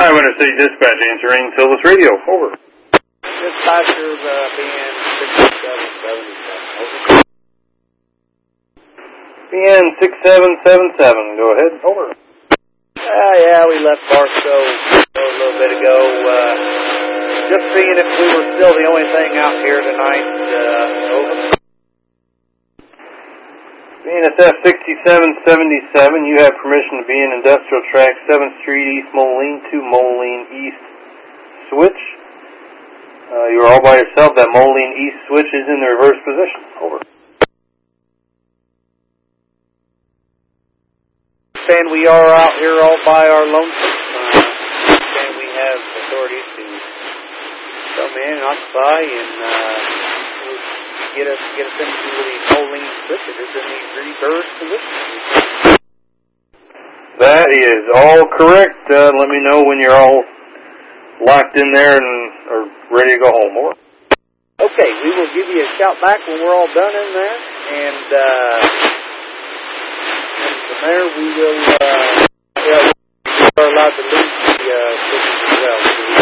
Iowa City Dispatch answering Silvis Radio. Over. Dispatcher being 6777. Over. BN 6777. Go ahead. Over. Yeah, we left Barstow a little bit ago. Just seeing if we were still the only thing out here tonight. Over. BNSF 6777, you have permission to be in Industrial Track 7th Street, East Moline to Moline East switch. You are all by yourself. That Moline East switch is in the reverse position. Over. And we are out here all by our lonesome. And we have authority to come in and occupy and get us into the Moline switches in the reverse position. That is all correct. Let me know when you're all locked in there and are ready to go home. Over. Okay, we will give you a shout back when we're all done in there, and from there we will we are allowed to leave the switches as well.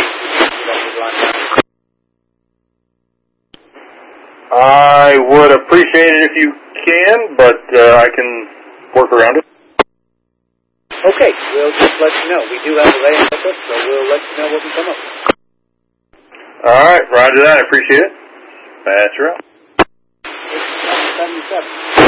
I would appreciate it if you can, but I can work around it. Okay, we'll just let you know. We do have a lane with us, so we'll let you know what we come up with. All right, roger that. I appreciate it. That's right. 77.